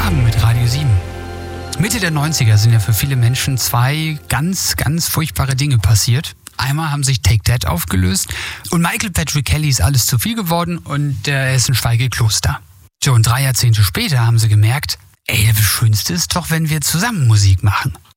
Abend mit Radio 7. Mitte der 90er sind ja für viele Menschen zwei ganz, ganz furchtbare Dinge passiert. Einmal haben sich Take That aufgelöst und Michael Patrick Kelly ist alles zu viel geworden und er ist ein Schweigekloster. So, und 3 Jahrzehnte später haben sie gemerkt, ey, das Schönste ist doch, wenn wir zusammen Musik machen.